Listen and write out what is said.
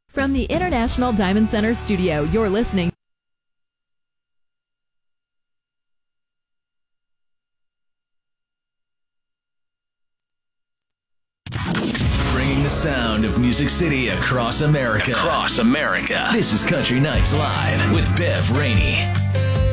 From the International Diamond Center studio, you're listening. Bringing the sound of Music City across America. This is Country Nights Live with Bev Rainey.